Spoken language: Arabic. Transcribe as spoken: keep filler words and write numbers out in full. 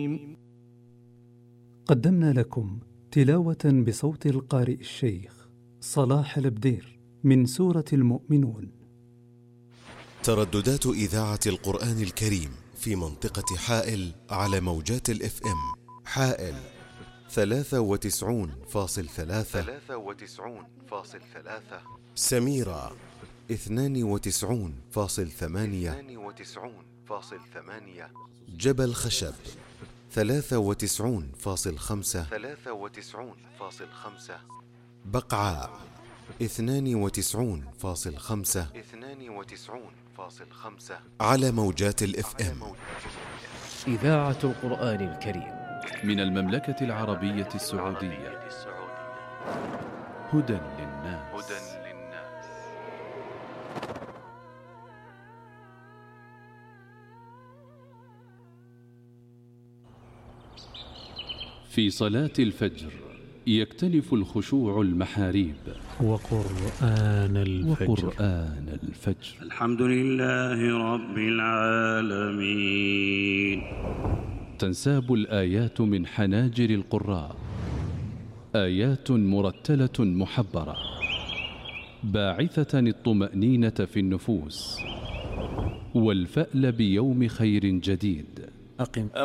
قدمنا لكم تلاوة بصوت القارئ الشيخ صلاح البدير من سورة المؤمنون. ترددات إذاعة القرآن الكريم في منطقة حائل على موجات الاف ام. حائل ثلاثة وتسعون فاصل ثلاثة ثلاثة وتسعون فاصل ثلاثة، سميرة اثنان وتسعون فاصل ثمانية اثنان وتسعون فاصل ثمانية، جبل خشب ثلاثة وتسعون فاصل خمسة ثلاثة وتسعون فاصل خمسة، بقعاء اثنان وتسعون فاصل خمسة اثنان وتسعون فاصل خمسة على موجات الاف ام. إذاعة القرآن الكريم من المملكة العربية السعودية. هدى للناس. في صلاة الفجر يختلف الخشوع المحاريب. وقرآن الفجر وقرآن الفجر. الحمد لله رب العالمين. تنساب الآيات من حناجر القراء، آيات مرتلة محبرة باعثة الطمأنينة في النفوس والفأل بيوم خير جديد. أقم